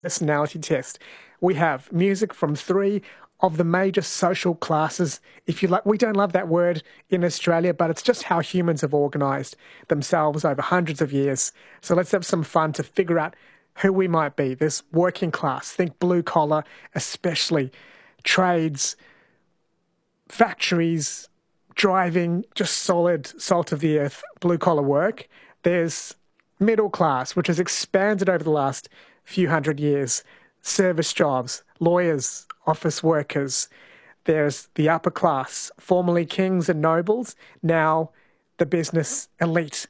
personality test. We have music from three of the major social classes. If you like, we don't love that word in Australia, but it's just how humans have organised themselves over hundreds of years. So let's have some fun to figure out who we might be. There's working class, think blue collar, especially trades, factories, driving, just solid salt of the earth, blue collar work. There's middle class, which has expanded over the last few hundred years, service jobs, lawyers, office workers. There's the upper class, formerly kings and nobles, now the business elite,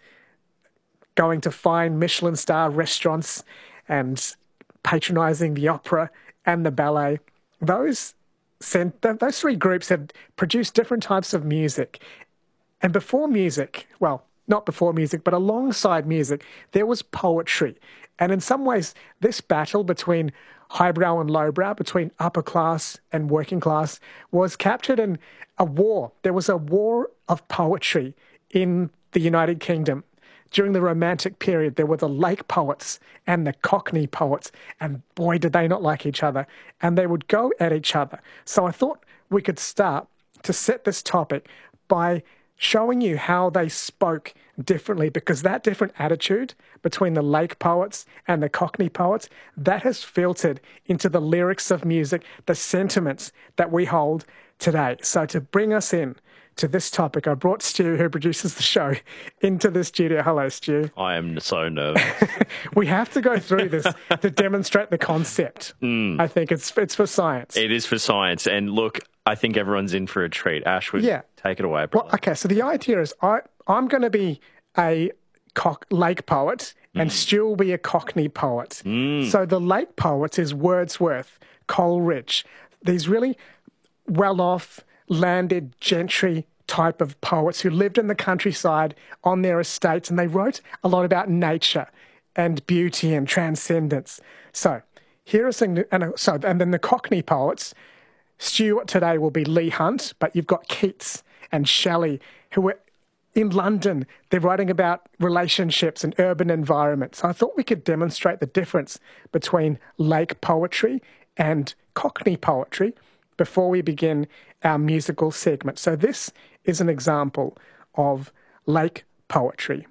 going to fine Michelin star restaurants and patronising the opera and the ballet. Those three groups have produced different types of music. And before music, well, not before music, but alongside music, there was poetry. And in some ways, this battle between highbrow and lowbrow, between upper class and working class, was captured in a war. There was a war of poetry in the United Kingdom. During the Romantic period, there were the Lake poets and the Cockney poets, and boy, did they not like each other. And they would go at each other. So I thought we could start to set this topic by showing you how they spoke differently, because that different attitude between the Lake poets and the Cockney poets, that has filtered into the lyrics of music, the sentiments that we hold today. So to bring us in to this topic, I brought Stu, who produces the show, into the studio. Hello, Stu. I am so nervous. We have to go through this to demonstrate the concept. I think it's for science. It is for science. And look, I think everyone's in for a treat. Ashwood, take it away, brother. Well, okay, so the idea is I'm going to be a Lake poet and Stu will be a Cockney poet. So the Lake poets is Wordsworth, Coleridge, these really well-off, landed gentry type of poets who lived in the countryside on their estates, and they wrote a lot about nature and beauty and transcendence. So here is and then the Cockney poets. Stuart today will be Leigh Hunt, but you've got Keats and Shelley, who were in London. They're writing about relationships and urban environments. So I thought we could demonstrate the difference between Lake poetry and Cockney poetry before we begin our musical segment. So this is an example of Lake poetry.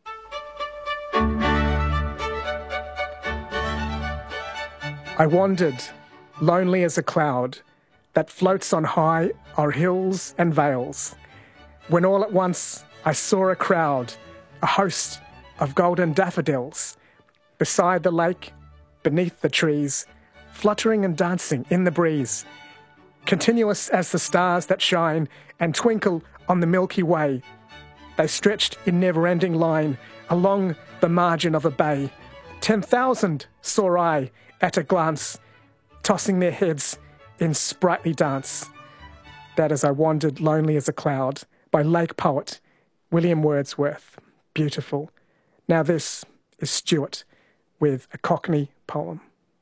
I wandered, lonely as a cloud that floats on high o'er hills and vales, when all at once I saw a crowd, a host of golden daffodils, beside the lake, beneath the trees, fluttering and dancing in the breeze, continuous as the stars that shine and twinkle on the Milky Way. They stretched in never-ending line along the margin of a bay. 10,000 saw I at a glance, tossing their heads in sprightly dance. That is I Wandered Lonely as a Cloud by Lake poet William Wordsworth. Beautiful. Now this is Stuart with a Cockney poem.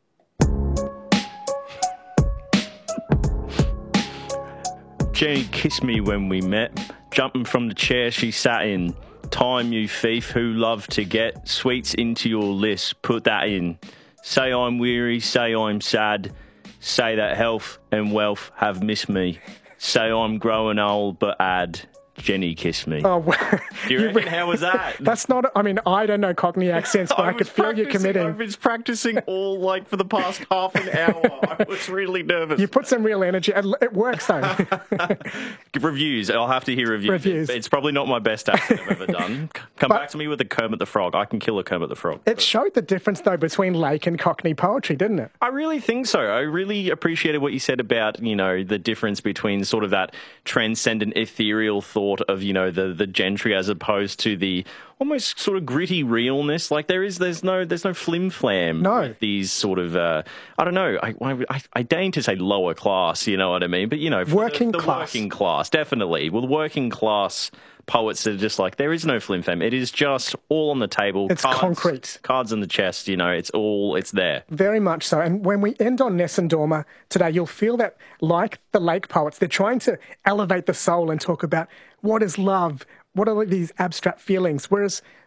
Jenny kissed me when we met, jumping from the chair she sat in. Time, you thief who love to get sweets into your list, put that in. Say I'm weary, say I'm sad, say that health and wealth have missed me. Say I'm growing old, but add, Jenny kissed me. Oh, Do you reckon, how was that? That's not, I mean, I don't know Cockney accents, but I could feel you committing. I was practicing all, for the past half an hour. I was really nervous. You put some real energy. It works, though. Reviews. I'll have to hear reviews. It's probably not my best accent I've ever done. Come back to me with a Kermit the Frog. I can kill a Kermit the Frog. It showed the difference, though, between Lake and Cockney poetry, didn't it? I really think so. I really appreciated what you said about, the difference between sort of that transcendent, ethereal thought of, the gentry as opposed to the almost sort of gritty realness. Like there's no flim-flam with these sort of, I don't know, I deign to say lower class, you know what I mean? But, working the class. Working class, definitely. Well, the working class poets are just like, there is no flim-flam. It is just all on the table. It's concrete. Cards in the chest, it's there. Very much so. And when we end on Nessun Dorma today, you'll feel that, like the Lake poets, they're trying to elevate the soul and talk about what is love, what are these abstract feelings, whereas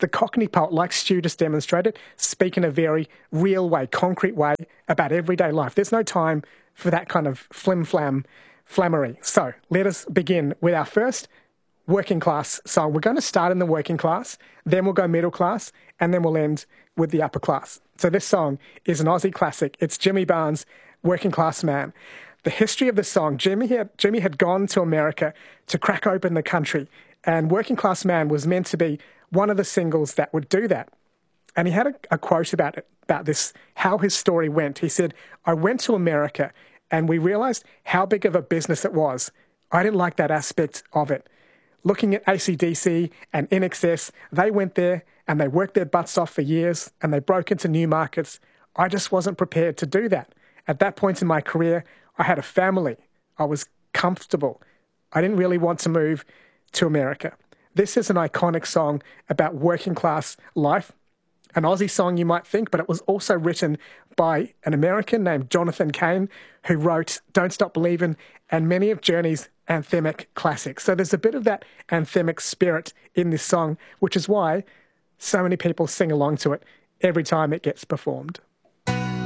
the Cockney poet, like Stu just demonstrated, speak in a very real way, concrete way about everyday life. There's no time for that kind of flammery. So let us begin with our first working class song. We're going to start in the working class, then we'll go middle class, and then we'll end with the upper class. So this song is an Aussie classic. It's Jimmy Barnes' Working Class Man. The history of the song, Jimmy had gone to America to crack open the country, and Working Class Man was meant to be one of the singles that would do that. And he had a quote about this, how his story went. He said, "I went to America and we realized how big of a business it was. I didn't like that aspect of it. Looking at AC/DC and INXS, they went there and they worked their butts off for years and they broke into new markets. I just wasn't prepared to do that. At that point in my career, I had a family. I was comfortable. I didn't really want to move to America." This is an iconic song about working class life. An Aussie song, you might think, but it was also written by an American named Jonathan Cain, who wrote Don't Stop Believin' and many of Journey's anthemic classics. So there's a bit of that anthemic spirit in this song, which is why so many people sing along to it every time it gets performed.